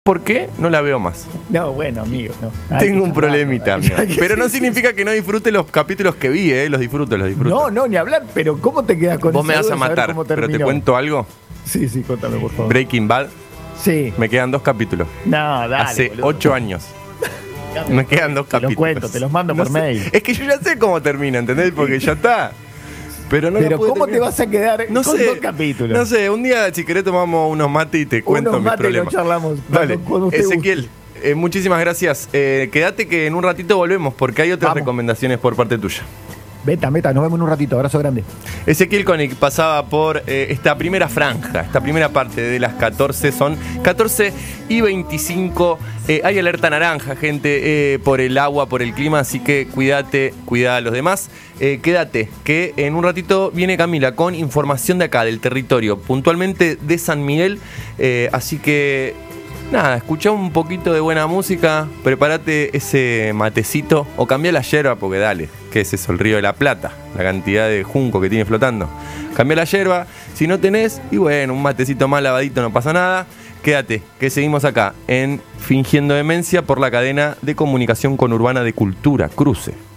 ¿Por qué no la veo más? No, bueno, amigo, no. Tengo un problemita, amigo. Pero no significa que no disfrute los capítulos que vi, los disfruto. No, ni hablar, pero ¿cómo te quedas con eso? Vos me vas a matar, pero te cuento algo. Sí, contame, por favor. Breaking Bad. Sí. Me quedan 2 capítulos. No, dale, Hace boludo. 8 años. Me quedan 2 capítulos. Te lo cuento, te los mando por mail. Es que yo ya sé cómo termina, ¿entendés? Porque ya está. Pero ¿cómo te vas a quedar con 2 capítulos? No sé, un día si querés tomamos unos mates y te cuento mis problemas. Unos mates y lo charlamos. Dale, cuando Ezequiel, muchísimas gracias. Quédate que en un ratito volvemos porque hay otras recomendaciones por parte tuya. Meta, nos vemos en un ratito. Abrazo grande. Ezequiel Koenig pasaba por esta primera franja, esta primera parte de las 14, son 14:25. Hay alerta naranja, gente, por el agua, por el clima, así que cuida a los demás. Quédate, que en un ratito viene Camila con información de acá, del territorio, puntualmente de San Miguel. Así que nada, escuchá un poquito de buena música, prepárate ese matecito o cambia la yerba porque dale, ¿qué es eso? El Río de la Plata, la cantidad de junco que tiene flotando. Cambia la yerba, si no tenés, y bueno, un matecito más lavadito no pasa nada. Quédate, que seguimos acá en Fingiendo Demencia por la cadena de comunicación conurbana de Cultura, Cruce.